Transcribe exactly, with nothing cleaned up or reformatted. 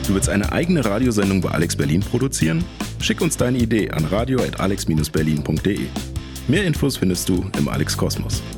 Du willst eine eigene Radiosendung bei Alex Berlin produzieren? Schick uns deine Idee an radio at alex berlin punkt de. Mehr Infos findest du im Alex Kosmos.